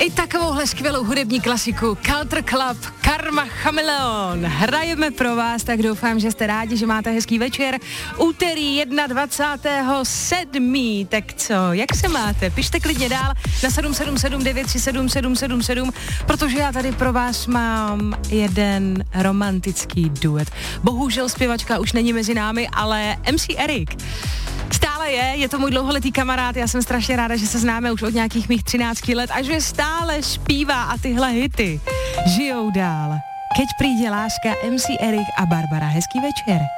I takovouhle skvělou hudební klasiku Culture Club, Karma Chameleon hrajeme pro vás, tak doufám, že jste rádi, že máte hezký večer. Úterý 21.7. Tak co, jak se máte? Pište klidně dál na 777 937 777, protože já tady pro vás mám jeden romantický duet. Bohužel zpěvačka už není mezi námi, ale MC Erik stále je to můj dlouholetý kamarád, já jsem strašně ráda, že se známe už od nějakých mých 13 let a že stále zpívá a tyhle hity žijou dál. Keď přijde láska, MC Erik a Barbara. Hezký večer.